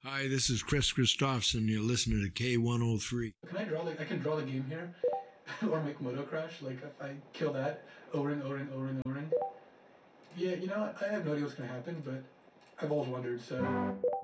Hi, this is Chris Christopherson. You're listening to K103. Can I draw I can draw the game here, or make Moto Crash. Like if I kill that over and over and over and over. Yeah, you know what? I have no idea what's gonna happen, but I've always wondered. So